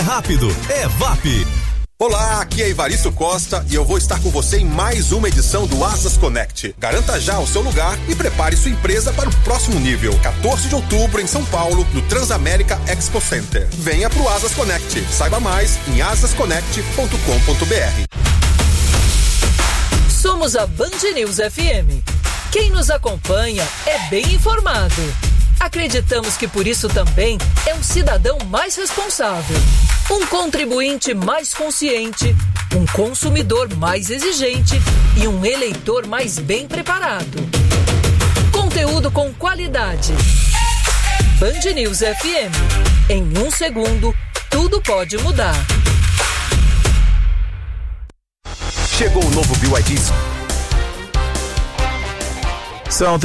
rápido, é VAP. Olá, aqui é Ivaristo Costa e eu vou estar com você em mais uma edição do Asas Connect. Garanta já o seu lugar e prepare sua empresa para o próximo nível. 14 de outubro em São Paulo, no Transamérica Expo Center. Venha pro Asas Connect. Saiba mais em asasconnect.com.br. Somos a Band News FM. Quem nos acompanha é bem informado. Acreditamos que por isso também é um cidadão mais responsável, um contribuinte mais consciente, um consumidor mais exigente e um eleitor mais bem preparado. Conteúdo com qualidade. Band News FM. Em 1 segundo, tudo pode mudar. Chegou o novo BYD. São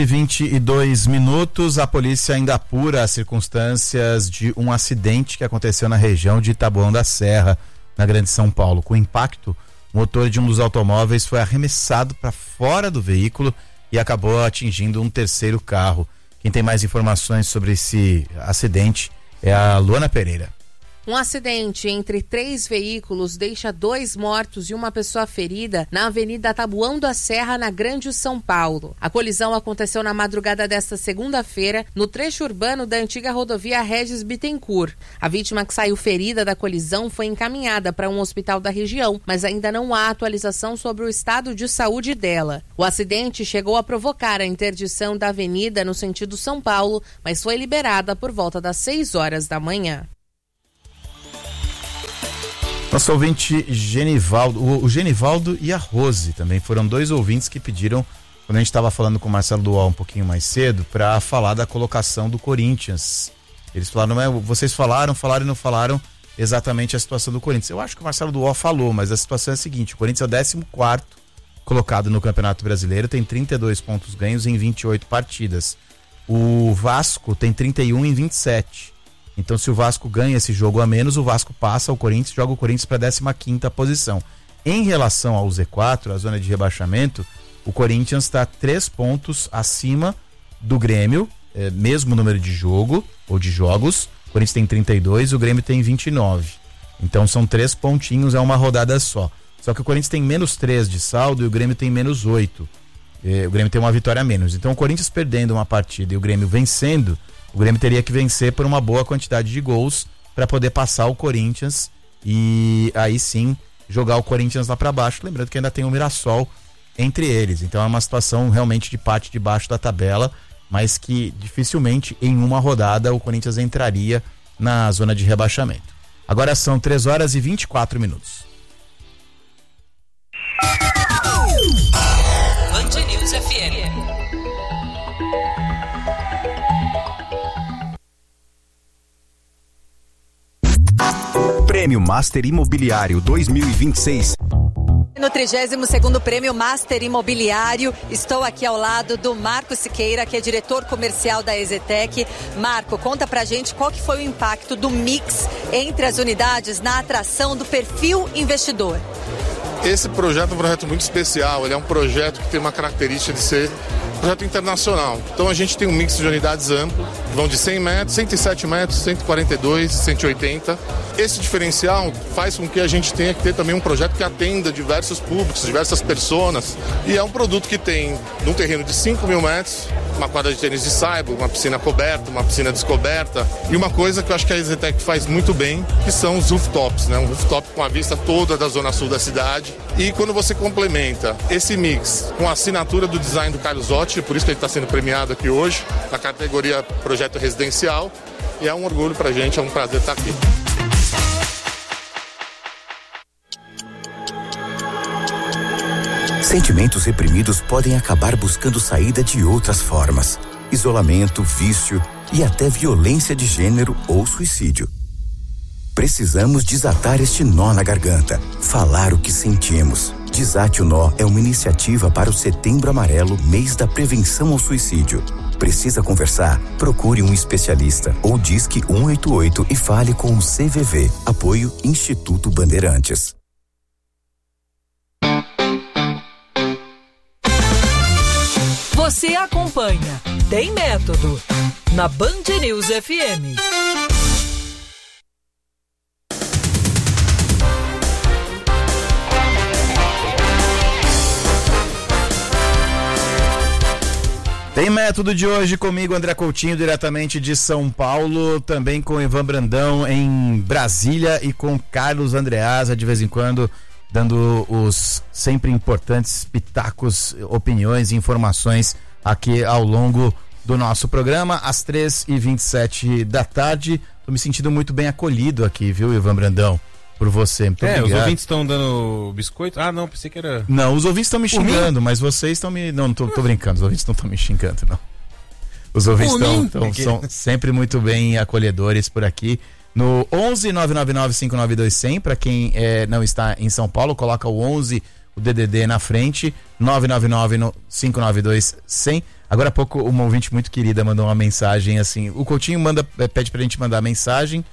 3h22. A polícia ainda apura as circunstâncias de um acidente que aconteceu na região de Taboão da Serra, na Grande São Paulo. Com impacto, o motor de um dos automóveis foi arremessado para fora do veículo e acabou atingindo um terceiro carro. Quem tem mais informações sobre esse acidente é a Luana Pereira. Um acidente entre 3 veículos deixa 2 mortos e uma pessoa ferida na Avenida Taboão da Serra, na Grande São Paulo. A colisão aconteceu na madrugada desta segunda-feira, no trecho urbano da antiga rodovia Regis Bittencourt. A vítima que saiu ferida da colisão foi encaminhada para um hospital da região, mas ainda não há atualização sobre o estado de saúde dela. O acidente chegou a provocar a interdição da avenida no sentido São Paulo, mas foi liberada por volta das 6 horas da manhã. Nosso ouvinte Genivaldo, o Genivaldo e a Rose também foram 2 ouvintes que pediram, quando a gente estava falando com o Marcelo Dual um pouquinho mais cedo, para falar da colocação do Corinthians. Eles falaram, vocês falaram e não falaram exatamente a situação do Corinthians. Eu acho que o Marcelo Dual falou, mas a situação é a seguinte: o Corinthians é o 14º colocado no Campeonato Brasileiro, tem 32 pontos ganhos em 28 partidas. O Vasco tem 31 em 27. Então, se o Vasco ganha esse jogo a menos, o Vasco passa o Corinthians, joga o Corinthians para a 15ª posição. Em relação ao Z4, a zona de rebaixamento, o Corinthians está 3 pontos acima do Grêmio, mesmo número de jogo ou de jogos. O Corinthians tem 32, o Grêmio tem 29. Então são 3 pontinhos, é uma rodada só. Só que o Corinthians tem menos 3 de saldo e o Grêmio tem menos 8. O Grêmio tem uma vitória a menos. Então o Corinthians perdendo uma partida e o Grêmio vencendo, o Grêmio teria que vencer por uma boa quantidade de gols para poder passar o Corinthians e aí sim jogar o Corinthians lá para baixo. Lembrando que ainda tem o Mirassol entre eles. Então é uma situação realmente de parte de baixo da tabela, mas que dificilmente em uma rodada o Corinthians entraria na zona de rebaixamento. Agora são 3h24. Band News FM. Prêmio Master Imobiliário 2026. No 32º Prêmio Master Imobiliário, estou aqui ao lado do Marco Siqueira, que é diretor comercial da EZTEC. Marco, conta pra gente qual que foi o impacto do mix entre as unidades na atração do perfil investidor. Esse projeto é um projeto muito especial, ele é um projeto que tem uma característica de ser um projeto internacional. Então a gente tem um mix de unidades amplo, que vão de 100 metros, 107 metros, 142, 180. Esse diferencial faz com que a gente tenha que ter também um projeto que atenda diversos públicos, diversas personas. E é um produto que tem, num terreno de 5.000 metros, uma quadra de tênis de saibro, uma piscina coberta, uma piscina descoberta. E uma coisa que eu acho que a EZTEC faz muito bem, que são os rooftops, né? Um rooftop com a vista toda da zona sul da cidade. E quando você complementa esse mix com a assinatura do design do Carlos Otti, por isso que ele está sendo premiado aqui hoje, na categoria Projeto Residencial, e é um orgulho pra gente, é um prazer estar aqui. Sentimentos reprimidos podem acabar buscando saída de outras formas: isolamento, vício e até violência de gênero ou suicídio. Precisamos desatar este nó na garganta, falar o que sentimos. Desate o Nó é uma iniciativa para o Setembro Amarelo, mês da prevenção ao suicídio. Precisa conversar? Procure um especialista ou disque 188 e fale com o CVV. Apoio Instituto Bandeirantes. Você acompanha Tem Método na Band News FM. Tem método de hoje comigo, André Coutinho, diretamente de São Paulo, também com Ivan Brandão em Brasília e com Carlos Andreasa, de vez em quando, dando os sempre importantes pitacos, opiniões e informações aqui ao longo do nosso programa, às 3h27 da tarde. Tô me sentindo muito bem acolhido aqui, viu, Ivan Brandão? Por você, muito obrigado. Os ouvintes estão dando biscoito? Ah, não, pensei que era... Não, os ouvintes estão me xingando, mas vocês estão me... Não, tô brincando, os ouvintes não estão me xingando, não. Os ouvintes são sempre muito bem acolhedores por aqui. No 11-999-592-100, para quem não está em São Paulo, coloca o 11, o DDD na frente, 999-592-100. Agora há pouco uma ouvinte muito querida mandou uma mensagem assim, o Coutinho pede pra gente mandar mensagem,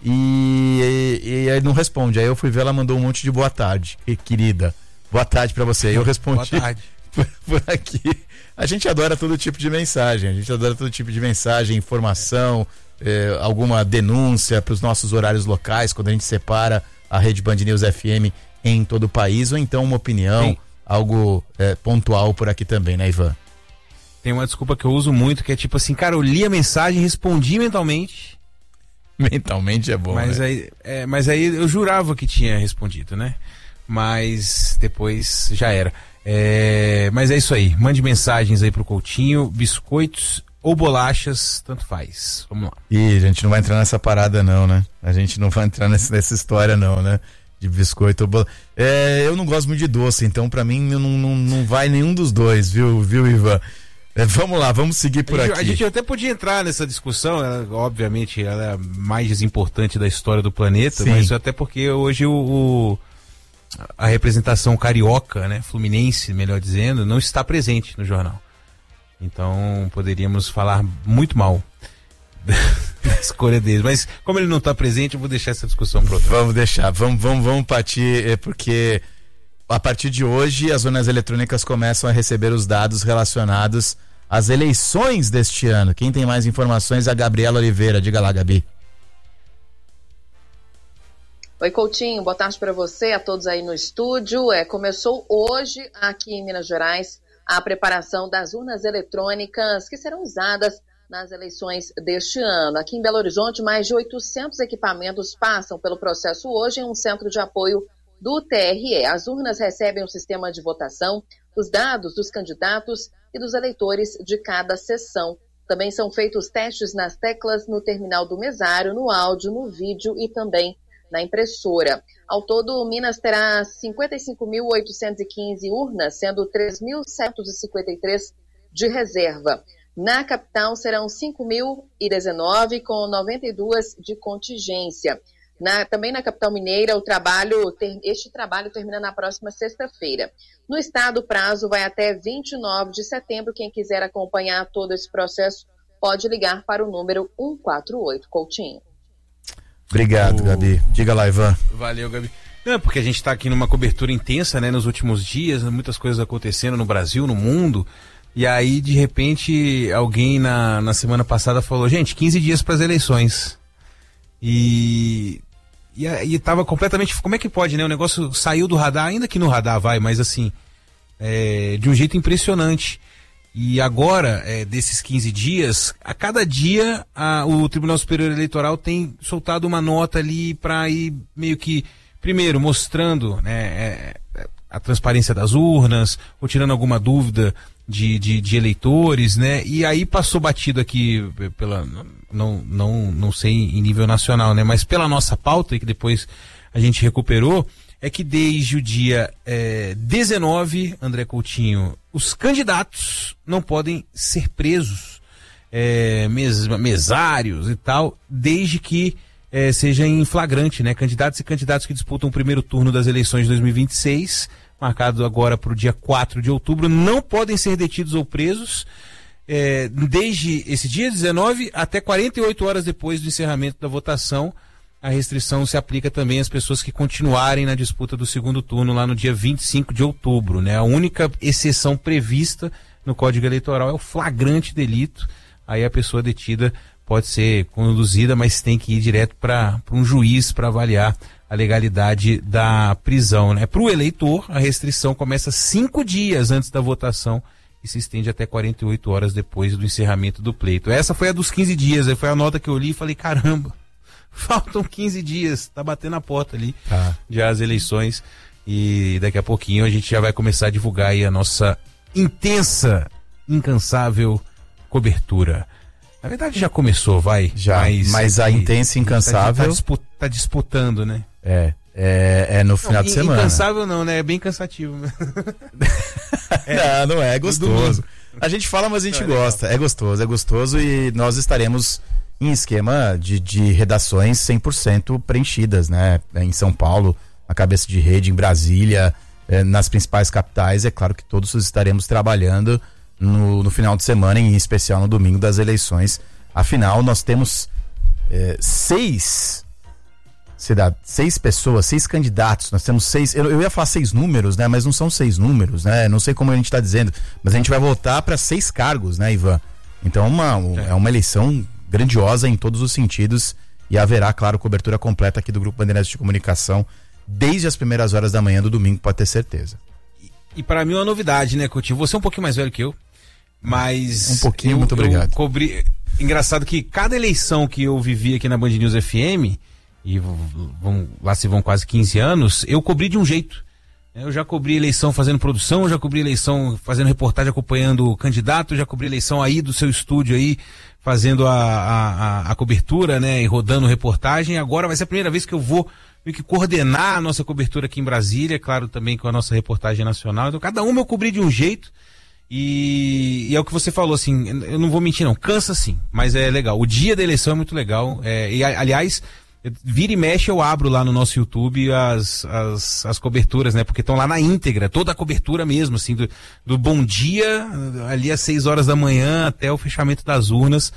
e aí não responde. Aí eu fui ver, ela mandou um monte de boa tarde. Querida, boa tarde pra você. Aí eu respondi boa tarde. por aqui. A gente adora todo tipo de mensagem. Informação, alguma denúncia para os nossos horários locais, quando a gente separa a Rede Band News FM em todo o país, ou então uma opinião, sim, algo pontual por aqui também, né, Ivan? Tem uma desculpa que eu uso muito, que é tipo assim, cara, eu li a mensagem, respondi mentalmente. Mentalmente é bom, mas aí eu jurava que tinha respondido, né? Mas depois já era. Mas é isso aí, mande mensagens aí pro Coutinho, biscoitos ou bolachas, tanto faz. Vamos lá. Ih, a gente não vai entrar nessa parada não, né? A gente não vai entrar nessa história não, né? De biscoito ou bolacha. Eu não gosto muito de doce, então pra mim não vai nenhum dos dois, viu Ivan? Vamos lá, vamos seguir por aqui. A gente até podia entrar nessa discussão, obviamente ela é a mais importante da história do planeta, sim, mas até porque hoje a representação carioca, né, fluminense, melhor dizendo, não está presente no jornal. Então poderíamos falar muito mal da escolha deles, mas como ele não está presente, eu vou deixar essa discussão para outro. Vamos deixar, vamos partir, porque a partir de hoje as urnas eletrônicas começam a receber os dados relacionados às eleições deste ano. Quem tem mais informações é a Gabriela Oliveira. Diga lá, Gabi. Oi, Coutinho, boa tarde para você, a todos aí no estúdio. Começou hoje aqui em Minas Gerais a preparação das urnas eletrônicas que serão usadas nas eleições deste ano. Aqui em Belo Horizonte, mais de 800 equipamentos passam pelo processo hoje em um centro de apoio do TRE. As urnas recebem um sistema de votação, os dados dos candidatos e dos eleitores de cada sessão. Também são feitos testes nas teclas, no terminal do mesário, no áudio, no vídeo e também na impressora. Ao todo, Minas terá 55.815 urnas, sendo 3.753 de reserva. Na capital serão 5.019, com 92 de contingência. Também na capital mineira, este trabalho termina na próxima sexta-feira. No estado, o prazo vai até 29 de setembro. Quem quiser acompanhar todo esse processo pode ligar para o número 148, Coutinho. Obrigado, Gabi. Diga lá, Ivan. Valeu, Gabi. Não, porque a gente está aqui numa cobertura intensa, né, nos últimos dias, muitas coisas acontecendo no Brasil, no mundo, e aí, de repente, alguém na semana passada falou, gente, 15 dias para as eleições. E tava completamente... Como é que pode, né? O negócio saiu do radar, ainda que no radar vai, mas assim, de um jeito impressionante. E agora, desses 15 dias, a cada dia o Tribunal Superior Eleitoral tem soltado uma nota ali para ir meio que, primeiro, mostrando, né, a transparência das urnas, ou tirando alguma dúvida de eleitores, né? E aí passou batido aqui pela... Não sei em nível nacional, né? Mas pela nossa pauta, e que depois a gente recuperou, é que desde o dia 19, André Coutinho, os candidatos não podem ser presos, mesários e tal, desde que seja em flagrante, né? Candidatos e candidatos que disputam o primeiro turno das eleições de 2026, marcado agora para o dia 4 de outubro, não podem ser detidos ou presos, desde esse dia 19 até 48 horas depois do encerramento da votação. A restrição se aplica também às pessoas que continuarem na disputa do segundo turno lá no dia 25 de outubro, né? A única exceção prevista no Código Eleitoral é o flagrante delito. Aí a pessoa detida pode ser conduzida, mas tem que ir direto para um juiz para avaliar a legalidade da prisão, né? Para o eleitor, a restrição começa 5 dias antes da votação e se estende até 48 horas depois do encerramento do pleito. Essa foi a dos 15 dias, aí foi a nota que eu li e falei, caramba, faltam 15 dias, tá batendo a porta ali, já as eleições, e daqui a pouquinho a gente já vai começar a divulgar aí a nossa intensa, incansável cobertura. Na verdade já começou, mas a intensa e incansável tá disputando, né? É no final de semana. Incansável não, né? É bem cansativo. Não é gostoso. A gente fala, mas a gente gosta. É gostoso e nós estaremos em esquema de redações 100% preenchidas, né? Em São Paulo, na cabeça de rede, em Brasília, nas principais capitais. É claro que todos estaremos trabalhando no final de semana, em especial no domingo das eleições. Afinal, nós temos 6 pessoas, 6 candidatos. Nós temos 6, eu ia falar 6 números, né? Mas não são 6 números, né? Não sei como a gente está dizendo, mas a gente vai votar para 6 cargos, né, Ivan? Então é uma eleição grandiosa em todos os sentidos e haverá, claro, cobertura completa aqui do Grupo Bandeirantes de Comunicação desde as primeiras horas da manhã do domingo, pode ter certeza. E para mim é uma novidade, né, Coutinho? Você é um pouquinho mais velho que eu, mas... Um pouquinho, muito obrigado. Engraçado que cada eleição que eu vivi aqui na Band News FM, e lá se vão quase 15 anos, eu cobri de um jeito. Eu já cobri eleição fazendo produção, já cobri eleição fazendo reportagem, acompanhando o candidato, já cobri eleição aí do seu estúdio aí, fazendo a cobertura, né, e rodando reportagem. Agora vai ser a primeira vez que eu vou meio que coordenar a nossa cobertura aqui em Brasília, claro, também com a nossa reportagem nacional. Então cada uma eu cobri de um jeito e é o que você falou, assim, eu não vou mentir não, cansa sim, mas é legal. O dia da eleição é muito legal, e aliás, vira e mexe eu abro lá no nosso YouTube as coberturas, né? Porque estão lá na íntegra, toda a cobertura mesmo, assim, do bom dia, ali às 6 horas da manhã até o fechamento das urnas,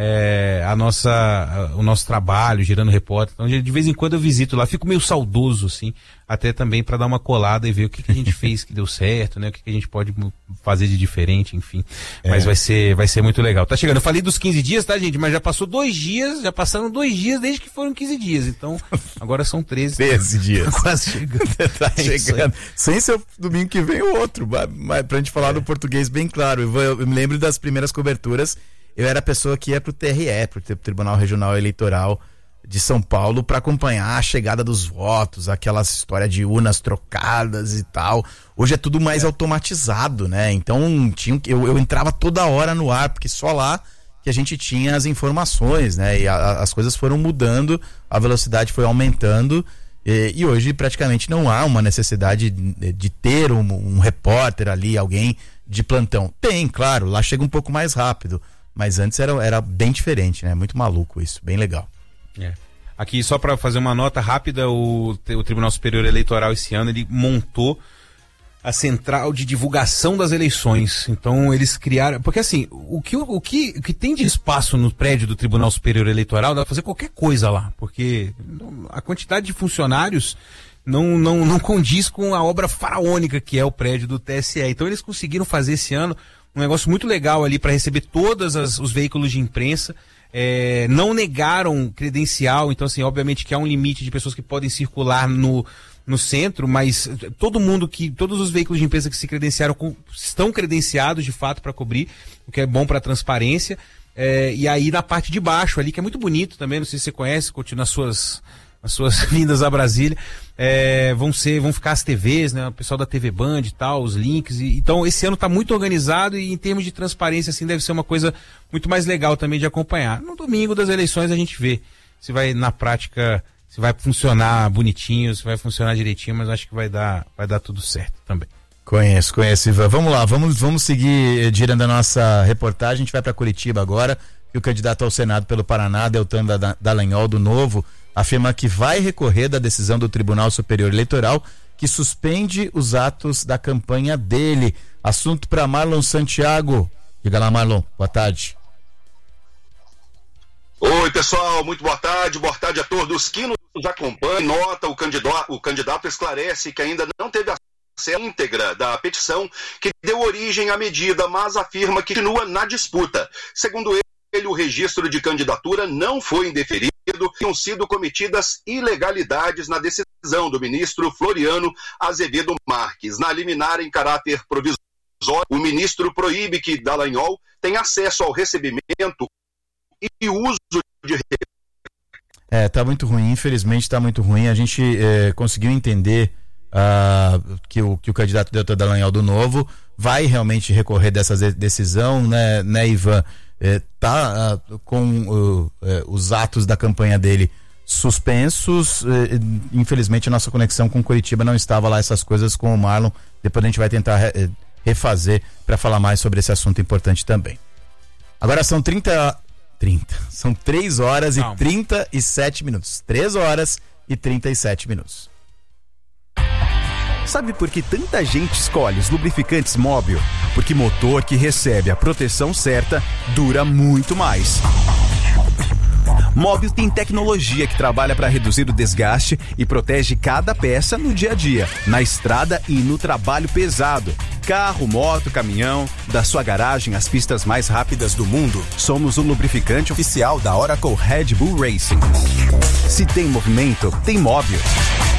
o nosso trabalho, girando repórter. Então, de vez em quando eu visito lá, fico meio saudoso, assim, até também para dar uma colada e ver o que a gente fez que deu certo, né? O que a gente pode fazer de diferente, enfim. Mas vai ser muito legal. Tá chegando, eu falei dos 15 dias, tá, gente? Mas já passaram 2 dias desde que foram 15 dias. Então, agora são 13 dias. Tá quase chegando. Tá chegando. Sem ser domingo que vem o outro, mas pra gente falar no português bem claro. Eu me lembro das primeiras coberturas. Eu era a pessoa que ia pro TRE, pro Tribunal Regional Eleitoral de São Paulo, para acompanhar a chegada dos votos, aquela história de urnas trocadas e tal. Hoje é tudo mais automatizado, né? Então eu entrava toda hora no ar, porque só lá que a gente tinha as informações, né? E as coisas foram mudando, a velocidade foi aumentando, e hoje praticamente não há uma necessidade de ter um repórter ali, alguém de plantão. Tem, claro, lá chega um pouco mais rápido. Mas antes era bem diferente, né? Muito maluco isso, bem legal. Aqui, só para fazer uma nota rápida, o Tribunal Superior Eleitoral esse ano, ele montou a central de divulgação das eleições. Então eles criaram, porque assim, o que tem de espaço no prédio do Tribunal Superior Eleitoral, dá pra fazer qualquer coisa lá, porque a quantidade de funcionários não condiz com a obra faraônica que é o prédio do TSE. Então eles conseguiram fazer esse ano um negócio muito legal ali para receber todos os veículos de imprensa, não negaram credencial, então assim, obviamente que há um limite de pessoas que podem circular no centro, mas todos os veículos de imprensa que se credenciaram estão credenciados de fato para cobrir, o que é bom para a transparência, e aí na parte de baixo ali, que é muito bonito também, não sei se você conhece, continua as suas vindas a Brasília, vão ficar as TVs, né, o pessoal da TV Band e tal, os links, então esse ano está muito organizado e em termos de transparência, assim, deve ser uma coisa muito mais legal também de acompanhar. No domingo das eleições a gente vê se vai, na prática, se vai funcionar bonitinho, se vai funcionar direitinho, mas acho que vai dar tudo certo também. Conheço, Ivan. Vamos lá, vamos seguir girando a nossa reportagem. A gente vai para Curitiba agora, e o candidato ao Senado pelo Paraná, Deltan Dallagnol, do Novo, afirma que vai recorrer da decisão do Tribunal Superior Eleitoral que suspende os atos da campanha dele. Assunto para Marlon Santiago. Diga lá, Marlon, boa tarde. Oi, pessoal, muito boa tarde a todos que nos acompanham. Nota, o candidato esclarece que ainda não teve acesso à íntegra da petição que deu origem à medida, mas afirma que continua na disputa. Segundo ele, o registro de candidatura não foi indeferido, tinham sido cometidas ilegalidades na decisão do ministro Floriano Azevedo Marques. Na liminar em caráter provisório, horas, o ministro proíbe que Dallagnol tenha acesso ao recebimento e uso de... Tá muito ruim, infelizmente tá muito ruim. A gente conseguiu entender que o candidato Deltan Dallagnol do Novo vai realmente recorrer dessa decisão, né, Ivan? Tá com os atos da campanha dele suspensos. Infelizmente a nossa conexão com Curitiba não estava lá, essas coisas com o Marlon. Depois a gente vai tentar refazer para falar mais sobre esse assunto importante também. Agora são são 3 horas e 37 minutos. 3 horas e 37 minutos. Sabe por que tanta gente escolhe os lubrificantes Móbil? Porque motor que recebe a proteção certa dura muito mais. Móbil tem tecnologia que trabalha para reduzir o desgaste e protege cada peça no dia a dia, na estrada e no trabalho pesado. Carro, moto, caminhão, da sua garagem às pistas mais rápidas do mundo, somos o lubrificante oficial da Oracle Red Bull Racing. Se tem movimento, tem Móbil.